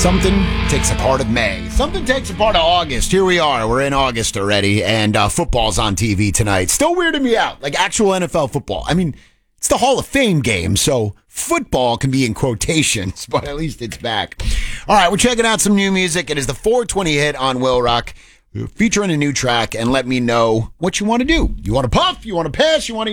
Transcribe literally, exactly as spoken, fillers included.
Something takes a part of May. Something takes a part of August. Here we are. We're in August already, and uh, football's on T V tonight. Still weirding me out, like actual N F L football. I mean, it's the Hall of Fame game, so football can be in quotations, but at least it's back. All right, we're checking out some new music. It is the four twenty hit on Will Rock, featuring a new track, and let me know what you want to do. You want to puff? You want to pass? You want to